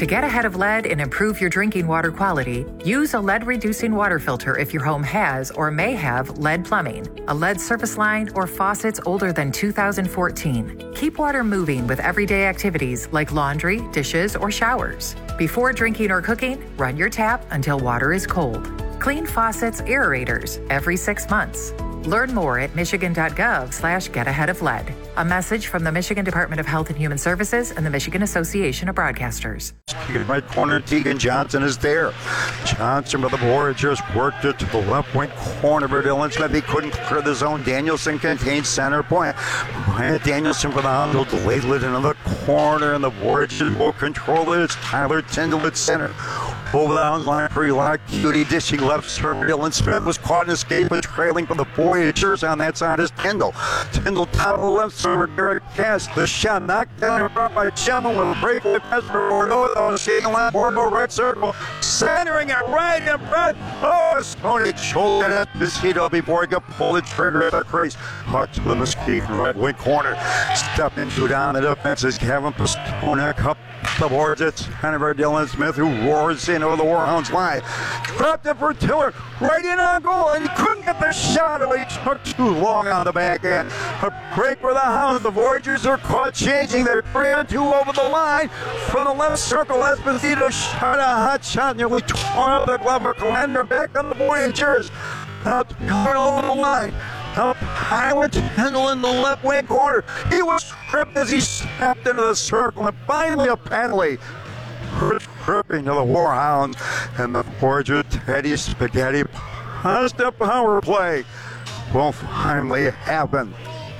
To get ahead of lead and improve your drinking water quality, use a lead-reducing water filter if your home has or may have lead plumbing, a lead service line, or faucets older than 2014. Keep water moving with everyday activities like laundry, dishes, or showers. Before drinking or cooking, run your tap until water is cold. Clean faucets, aerators every 6 months. Learn more at michigan.gov/getaheadoflead. A message from the Michigan Department of Health and Human Services and the Michigan Association of Broadcasters. Right corner, Tegan Johnson is there. Johnson with the Voyagers worked it to the left wing corner for Dylan Smith. He couldn't clear the zone. Danielson contains center point. Ryan Danielson for the Hounds will ladle it into the corner, and the Voyagers will control it. It's Tyler Tyndall at center. Over the Hounds line, pretty like Cutie dishing left serve. Dylan Smith was caught in escape and trailing from the Voyagers on that side is Tyndall. Tyndall top of the left server, Derek Cass. The shot knocked down in front by Gemma with a breakaway pass for Bordeaux. Shaking left, Bordeaux right circle. Centering it right in front. Oh, Stoney shouldered at this heat up before he could pull the trigger at the crease. Puck to the Mesquite right wing corner. Step into down the defense is Kevin Pastonek up the boards. It's Hennifer Dylan Smith who roars in over the Warhounds line. Dropped it for Tiller. Right in on goal, and he couldn't get the shot of it. He took too long on the back end. A break for the Hounds. The Voyagers are caught changing. They're 3-on-2 over the line. From the left circle, Esposito shot a hot shot, nearly torn up the glove of Kalender. Back on the Voyagers. Out over the line. Up Highland Tyndall in the left wing corner. He was tripped as he stepped into the circle, and finally a penalty. Tripping to the Warhounds, and the Voyagers Teddy Spaghetti pasta power play will finally happen.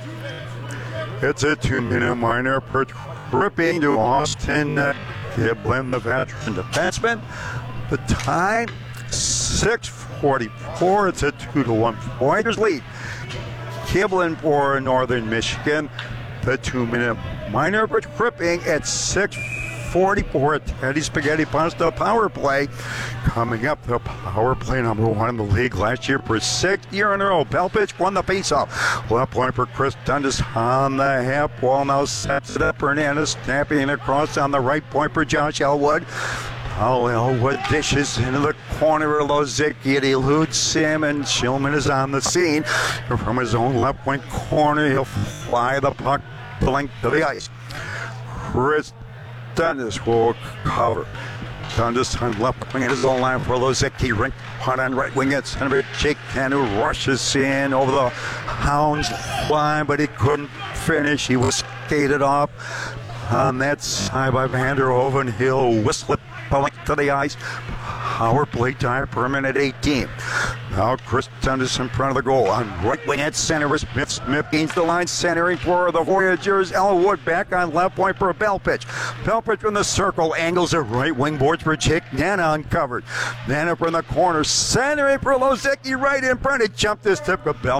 It's a 2-minute minor per tripping to Austin Giblin, the veteran defenseman. The time 6:44. It's a 2-1 Voyagers lead. Giblin for Northern Michigan. The 2-minute minor for tripping at 6:44. Teddy Spaghetti Pasta power play. Coming up, the power play number 1 in the league last year for 6th year in a row. Belpich won the faceoff. Left point for Chris Dundas on the half wall. Now sets it up. Hernandez snapping across on the right point for Josh Elwood. Elwood dishes into the corner of Lozicki. It eludes him, and Shillman is on the scene. From his own left wing corner, he'll fly the puck the length of the ice. Chris Dundas will cover. Dundas on left wing at his own line for Lozicki. Rink punt on right wing at center. Jake Canu rushes in over the Hounds line, but he couldn't finish. He was skated off on that side by Vanderhoven. He'll whistle it to the ice. Power play time per minute 18. Now Chris Dundas in front of the goal. On right wing at center, Smith gains the line, centering for the Voyagers. Elwood back on left point for Belpich. Belpich from the circle, angles the right wing boards for Jake Nana uncovered. Nana from the corner, centering for Lozicki right in front. He jumped this tip for Belpich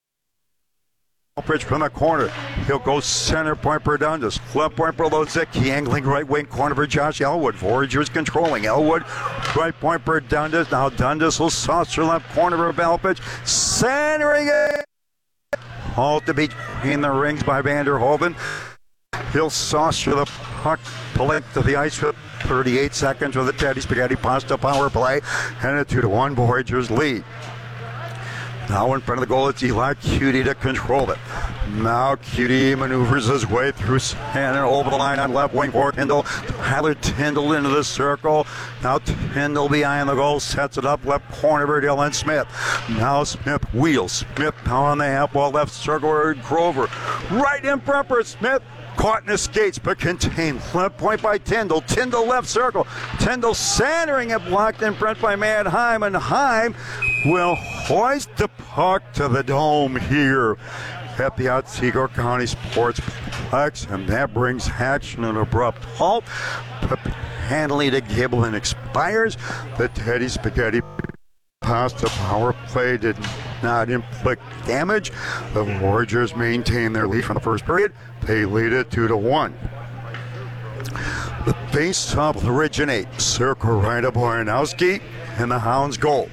from the corner. He'll go center point for Dundas. Left point for Lozicki. Angling right wing corner for Josh Elwood. Voyagers controlling. Elwood right point for Dundas. Now Dundas will saucer left corner for Belpich. Centering it. All to be between the rings by Vanderhoven. He'll saucer the puck to length of the ice with 38 seconds with the Teddy Spaghetti Pasta power play. And a 2-1 Voyagers lead. Now in front of the goal, it's Eli Cutie to control it. Now Cutie maneuvers his way through Shannon over the line on left wing for Tyndall. Tyler Tyndall into the circle. Now Tyndall behind the goal, sets it up left corner for Dylan Smith. Now Smith wheels. Smith now on the half wall left circle for Grover. Right in front for Smith. Caught in his skates, but contained. Left point by Tyndall. Tyndall left circle. Tyndall centering it, blocked in front by Manheim, and Heim will hoist the puck to the dome here at the Otsego County Sportsplex, and that brings action an abrupt halt. The penalty to Giblin expires. The Teddy Spaghetti Pasta power play did not inflict damage. The Voyagers maintain their lead from the first period. They lead it 2-1. The face-off originate. Circle right of Boyanowski and the Hounds goal.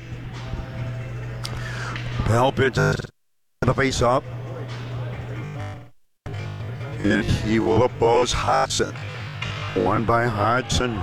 Belpich the face-off. And he will oppose Hodgson. Won by Hodgson.